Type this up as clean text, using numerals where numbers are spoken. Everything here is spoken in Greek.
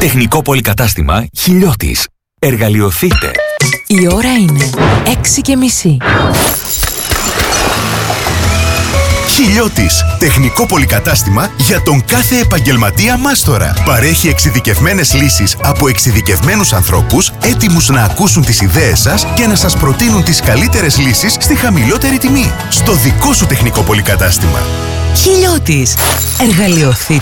Τεχνικό πολυκατάστημα Χιλιώτης. Εργαλειοθείτε. Η ώρα είναι 6:30. Χιλιώτης. Τεχνικό πολυκατάστημα για τον κάθε επαγγελματία μάστορα. Παρέχει εξειδικευμένες λύσεις από εξειδικευμένους ανθρώπους, έτοιμους να ακούσουν τις ιδέες σας και να σας προτείνουν τις καλύτερες λύσεις στη χαμηλότερη τιμή. Στο δικό σου τεχνικό πολυκατάστημα. Χιλιώτης. Εργαλειοθείτε.